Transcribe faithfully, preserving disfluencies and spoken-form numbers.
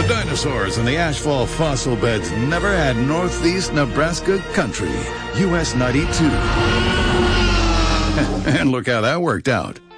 The dinosaurs and the ashfall fossil beds never had northeast Nebraska country. U S ninety-two. And look how that worked out.